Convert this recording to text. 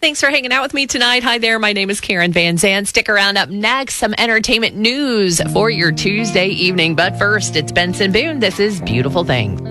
Thanks for hanging out with me tonight. Hi there. My name is Karen Van Zandt. Stick around. Up next, some entertainment news for your Tuesday evening. But first, it's Benson Boone. This is Beautiful Thing.